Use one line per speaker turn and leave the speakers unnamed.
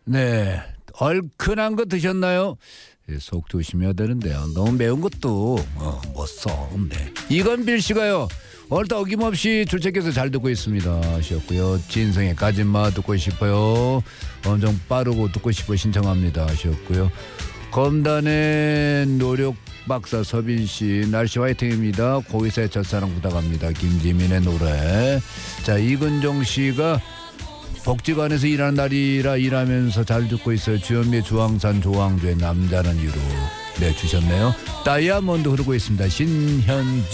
네, 얼큰한 거 드셨나요? 속 조심해야 되는데요. 너무 매운 것도 못 써. 네. 이건빌 씨가요. 오늘도 어김없이 출첵해서 잘 듣고 있습니다 하셨고요. 진성의 까짓마 듣고 싶어요. 엄청 빠르고 듣고 싶어 신청합니다 하셨고요. 검단의 노력 박사 서빈씨 날씨 화이팅입니다. 고의사의 첫사랑 부탁합니다. 김지민의 노래. 자, 이근정씨가 복지관에서 일하는 날이라 일하면서 잘 듣고 있어요. 주현미의 주황산 조항조의 남자는 이루. 네, 주셨네요. 다이아몬드 흐르고 있습니다. 신현주.